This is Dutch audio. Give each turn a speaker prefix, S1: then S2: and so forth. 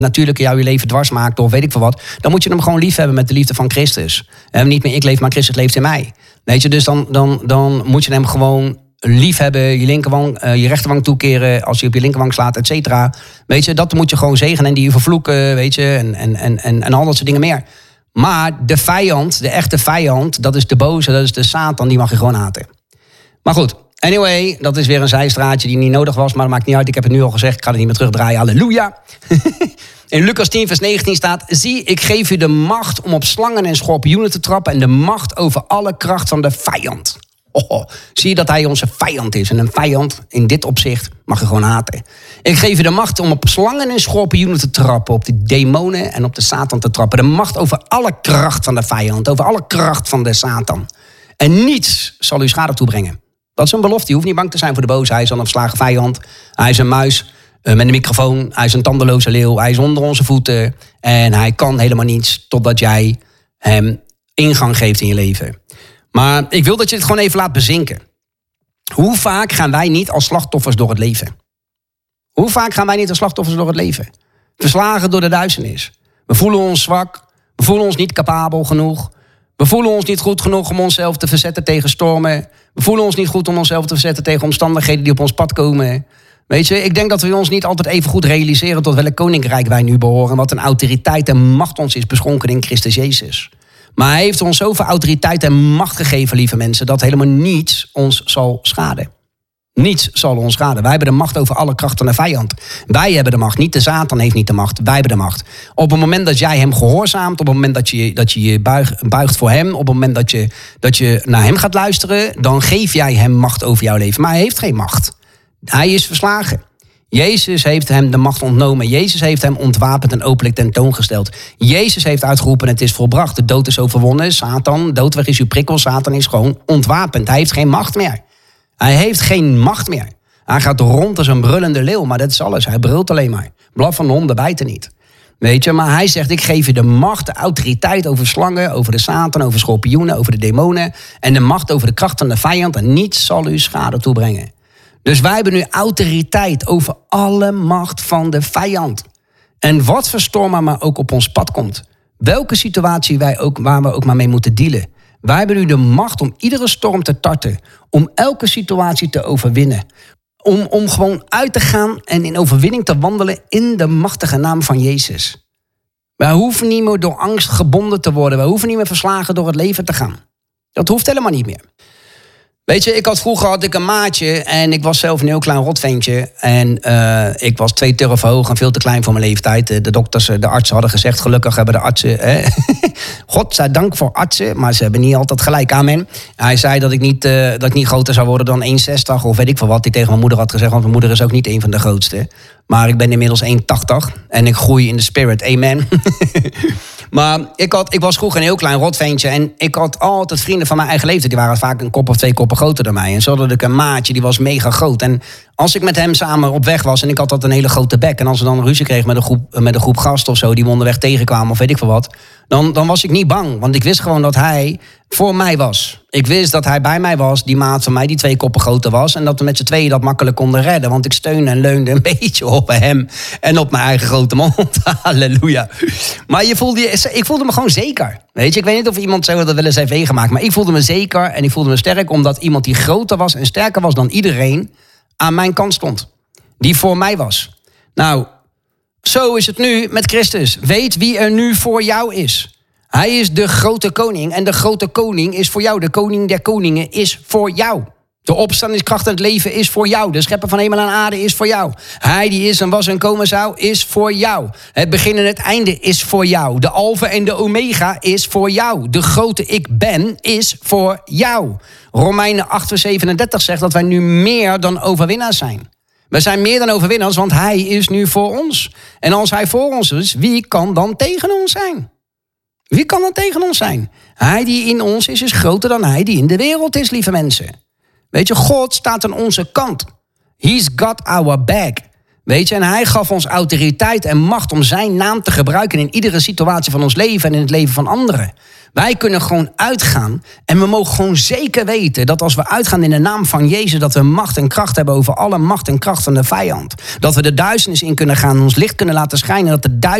S1: natuurlijk jou je leven dwars maakt of weet ik veel wat, dan moet je hem gewoon lief hebben met de liefde van Christus. En niet meer ik leef, maar Christus leeft in mij. Weet je, dus dan moet je hem gewoon lief hebben, je linkerwang, je rechterwang toekeren als je op je linkerwang slaat, et cetera. Weet je, dat moet je gewoon zegenen en die vervloeken, weet je, en al dat soort dingen meer. Maar de vijand, de echte vijand, dat is de boze, dat is de Satan, die mag je gewoon haten. Maar goed, anyway, dat is weer een zijstraatje die niet nodig was, maar dat maakt niet uit. Ik heb het nu al gezegd, ik ga het niet meer terugdraaien. Halleluja. In Lucas 10 vers 19 staat: zie, ik geef u de macht om op slangen en schorpioenen te trappen en de macht over alle kracht van de vijand. Zie je dat hij onze vijand is? En een vijand in dit opzicht mag je gewoon haten. Ik geef je de macht om op slangen en schorpioenen te trappen, op de demonen en op de Satan te trappen. De macht over alle kracht van de vijand, over alle kracht van de Satan. En niets zal u schade toebrengen. Dat is een belofte. Je hoeft niet bang te zijn voor de boze. Hij is een afslagen vijand. Hij is een muis met een microfoon. Hij is een tandeloze leeuw. Hij is onder onze voeten. En hij kan helemaal niets totdat jij hem ingang geeft in je leven. Maar ik wil dat je het gewoon even laat bezinken. Hoe vaak gaan wij niet als slachtoffers door het leven? Hoe vaak gaan wij niet als slachtoffers door het leven? Verslagen door de duisternis. We voelen ons zwak. We voelen ons niet capabel genoeg. We voelen ons niet goed genoeg om onszelf te verzetten tegen stormen. We voelen ons niet goed om onszelf te verzetten tegen omstandigheden die op ons pad komen. Weet je, ik denk dat we ons niet altijd even goed realiseren tot welk koninkrijk wij nu behoren. Wat een autoriteit en macht ons is beschonken in Christus Jezus. Maar hij heeft ons zoveel autoriteit en macht gegeven, lieve mensen, dat helemaal niets ons zal schaden. Niets zal ons schaden. Wij hebben de macht over alle krachten van de vijand. Wij hebben de macht. Niet de Satan heeft niet de macht. Wij hebben de macht. Op het moment dat jij hem gehoorzaamt, op het moment dat je je buigt voor hem, op het moment dat je naar hem gaat luisteren, dan geef jij hem macht over jouw leven. Maar hij heeft geen macht. Hij is verslagen. Jezus heeft hem de macht ontnomen. Jezus heeft hem ontwapend en openlijk tentoongesteld. Jezus heeft uitgeroepen: het is volbracht. De dood is overwonnen. Satan, dood, weg is uw prikkel. Satan is gewoon ontwapend. Hij heeft geen macht meer. Hij heeft geen macht meer. Hij gaat rond als een brullende leeuw, maar dat is alles. Hij brult alleen maar. Blaf van de honden bijten niet. Weet je, maar hij zegt: ik geef je de macht, de autoriteit over slangen, over de Satan, over schorpioenen, over de demonen en de macht over de kracht van de vijand en niets zal u schade toebrengen. Dus wij hebben nu autoriteit over alle macht van de vijand. En wat voor storm er maar ook op ons pad komt. Welke situatie waar we ook maar mee moeten dealen. Wij hebben nu de macht om iedere storm te tarten. Om elke situatie te overwinnen. Om gewoon uit te gaan en in overwinning te wandelen in de machtige naam van Jezus. Wij hoeven niet meer door angst gebonden te worden. Wij hoeven niet meer verslagen door het leven te gaan. Dat hoeft helemaal niet meer. Weet je, vroeger had ik een maatje en ik was zelf een heel klein rotventje. En ik was 2 turf hoog en veel te klein voor mijn leeftijd. De dokters, de artsen hadden gezegd, gelukkig hebben de artsen... Godzijdank voor artsen, maar ze hebben niet altijd gelijk. Amen. Hij zei dat ik niet groter zou worden dan 1,60 of weet ik veel wat. Die tegen mijn moeder had gezegd, want mijn moeder is ook niet een van de grootste. Maar ik ben inmiddels 1,80 en ik groei in de spirit. Amen. Maar ik was vroeger een heel klein rotventje. En ik had altijd vrienden van mijn eigen leeftijd. Die waren vaak een kop of 2 koppen groter dan mij. En zo had ik een maatje, die was mega groot. En als ik met hem samen op weg was en ik had dat een hele grote bek. En als we dan een ruzie kregen met een groep gasten of zo, die me onderweg tegenkwamen of weet ik veel wat. Dan was ik niet bang. Want ik wist gewoon dat hij voor mij was. Ik wist dat hij bij mij was, die maat van mij, die 2 koppen groter was. En dat we met z'n tweeën dat makkelijk konden redden. Want ik steunde en leunde een beetje op hem en op mijn eigen grote mond. Halleluja. Maar ik voelde me gewoon zeker. Weet je, ik weet niet of iemand zo dat wel eens heeft meegemaakt. Maar ik voelde me zeker en ik voelde me sterk. Omdat iemand die groter was en sterker was dan iedereen aan mijn kant stond. Die voor mij was. Nou, zo is het nu met Christus. Weet wie er nu voor jou is. Hij is de grote koning en de grote koning is voor jou. De koning der koningen is voor jou. De opstandingskracht en het leven is voor jou. De schepper van hemel en aarde is voor jou. Hij die is en was en komen zou is voor jou. Het begin en het einde is voor jou. De alfa en de omega is voor jou. De grote ik ben is voor jou. Romeinen 8 vers 37 zegt dat wij nu meer dan overwinnaars zijn. We zijn meer dan overwinnaars, want hij is nu voor ons. En als hij voor ons is, wie kan dan tegen ons zijn? Wie kan dan tegen ons zijn? Hij die in ons is groter dan hij die in de wereld is, lieve mensen. Weet je, God staat aan onze kant. He's got our back. Weet je, en hij gaf ons autoriteit en macht om zijn naam te gebruiken in iedere situatie van ons leven en in het leven van anderen. Wij kunnen gewoon uitgaan en we mogen gewoon zeker weten dat als we uitgaan in de naam van Jezus, dat we macht en kracht hebben over alle macht en kracht van de vijand. Dat we de duisternis in kunnen gaan en ons licht kunnen laten schijnen, dat de